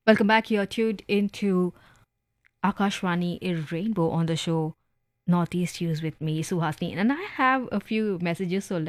Welcome back. You're tuned into Akashwani Rainbow on the show Northeast News with me, Suhasini. And I have a few messages, so